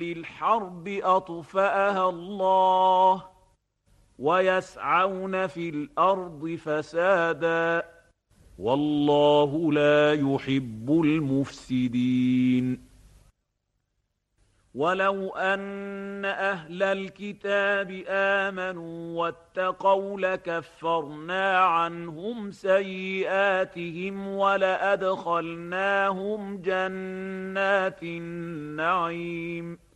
الحرب أطفأها الله ويسعون في الأرض فسادا والله لا يحب المفسدين ولو أن أهل الكتاب آمنوا واتقوا لكفرنا عنهم سيئاتهم ولأدخلناهم جنات النعيم